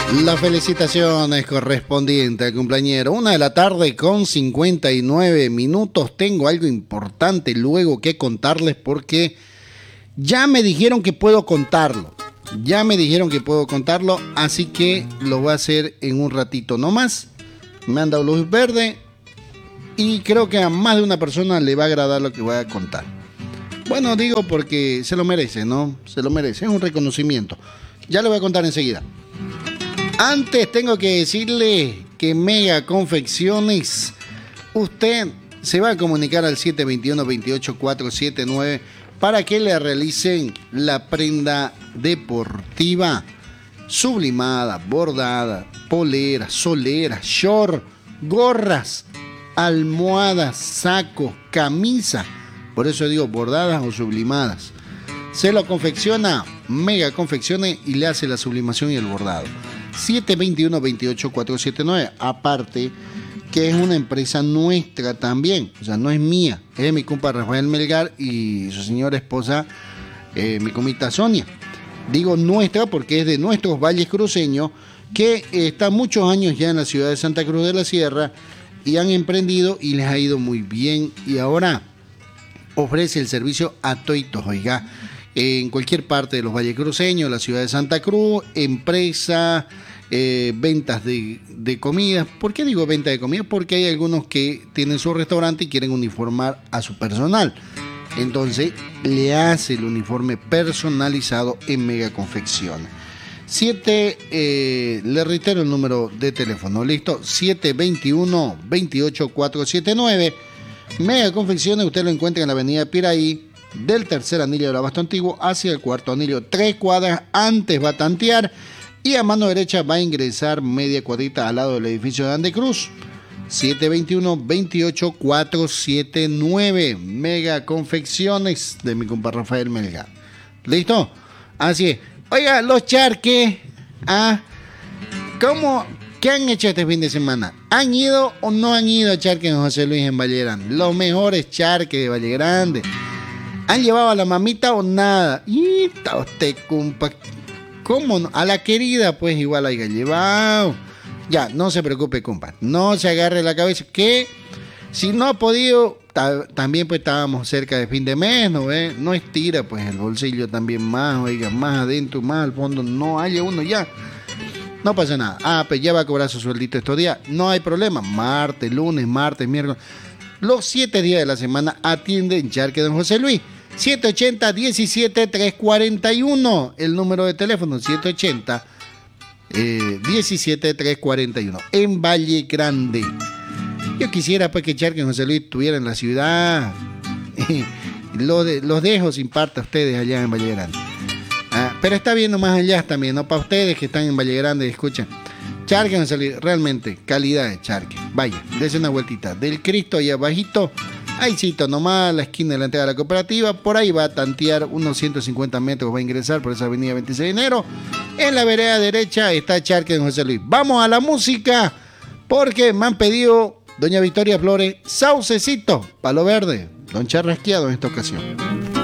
Las felicitaciones correspondientes al cumpleañero. 1:59 p.m. Tengo algo importante luego que contarles porque ya me dijeron que puedo contarlo. Así que lo voy a hacer en un ratito nomás. Me han dado luz verde y creo que a más de una persona le va a agradar lo que voy a contar. Bueno, digo porque se lo merece, ¿no? Se lo merece, es un reconocimiento. Ya lo voy a contar enseguida. Antes tengo que decirle que Mega Confecciones, usted se va a comunicar al 721-28479 para que le realicen la prenda deportiva sublimada, bordada, polera, solera, short, gorras, almohadas, sacos, camisa. Por eso digo bordadas o sublimadas. Se lo confecciona Mega Confecciones y le hace la sublimación y el bordado. 721-28479. Aparte que es una empresa nuestra también, o sea, no es mía, es de mi compa Rafael Melgar y su señora esposa, mi comita Sonia. Digo nuestra porque es de nuestros valles cruceños que está muchos años ya en la ciudad de Santa Cruz de la Sierra y han emprendido y les ha ido muy bien y ahora ofrece el servicio a toitos, oiga, en cualquier parte de los valles cruceños, la ciudad de Santa Cruz, empresa, ventas de comida. ¿Por qué digo venta de comida? Porque hay algunos que tienen su restaurante y quieren uniformar a su personal. Entonces le hace el uniforme personalizado en Mega Confecciones. Le reitero el número de teléfono, ¿listo? 721-28479. Mega Confecciones, usted lo encuentra en la avenida Piraí, del tercer anillo del Abasto Antiguo hacia el cuarto anillo, 3 cuadras antes va a tantear y a mano derecha va a ingresar media cuadrita al lado del edificio de Andecruz. 721-28479, Mega Confecciones de mi compa Rafael Melgar. ¿Listo? Así es. Oiga, los charques, ¿qué han hecho este fin de semana? ¿Han ido o no han ido a charques en José Luis en Valle Grande? Los mejores charques de Valle Grande. ¿Han llevado a la mamita o nada? Y está usted, compa. ¿Cómo no? A la querida, pues igual haya llevado. Ya, no se preocupe, compa. No se agarre la cabeza. Que si no ha podido, también pues estábamos cerca de fin de mes, ¿no ve? No estira pues el bolsillo también más, oiga, más adentro, más al fondo. No haya uno ya. No pasa nada. Pues ya va a cobrar su sueldito estos días. No hay problema. Martes, lunes, martes, miércoles. Los 7 días de la semana atiende en Charque Don José Luis. 780-17341. El número de teléfono, 780-17341. En Valle Grande. Yo quisiera pues que Charque Don José Luis estuviera en la ciudad. Los dejo sin parte a ustedes allá en Valle Grande. Pero está bien nomás allá también, ¿no? Para ustedes que están en Valle Grande, escuchen. Charque Don José Luis, realmente, calidad de Charque. Vaya, dése una vueltita. Del Cristo ahí abajito. Ahí cito nomás, la esquina de la entrada de la cooperativa. Por ahí va a tantear unos 150 metros, va a ingresar por esa avenida 26 de enero. En la vereda derecha está Charque Don José Luis. Vamos a la música, porque me han pedido, doña Victoria Flores, Saucecito, Palo Verde, Don Charrasqueado en esta ocasión.